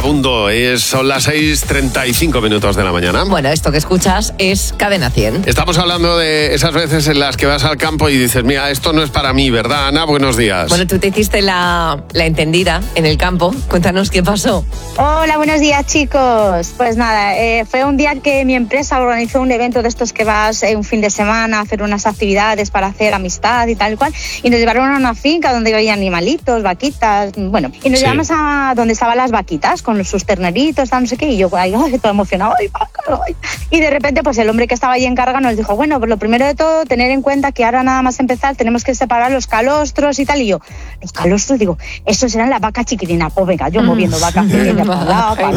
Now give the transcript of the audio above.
vagabundo. Son las 6:35 minutos de la mañana. Bueno, esto que escuchas es Cadena 100. Estamos hablando de esas veces en las que vas al campo y dices, mira, esto no es para mí, ¿verdad, Ana? Buenos días. Bueno, tú te hiciste la entendida en el campo. Cuéntanos qué pasó. Hola, buenos días, chicos. Pues nada, fue un día que mi empresa organizó un evento de estos que vas un fin de semana a hacer unas actividades para hacer amistad y tal cual, y nos llevaron a una finca donde había animalitos, vaquitas, bueno, y nos llevamos a donde estaban las vaquitas con sus terneritos, no sé qué, y yo ahí todo emocionado, y de repente pues el hombre que estaba ahí en carga nos dijo, bueno, pues lo primero de todo, tener en cuenta que ahora nada más empezar tenemos que separar los calostros y tal, y yo, los calostros, digo, esos eran las vacas chiquitinas, pues venga, yo moviendo vacas para lado, para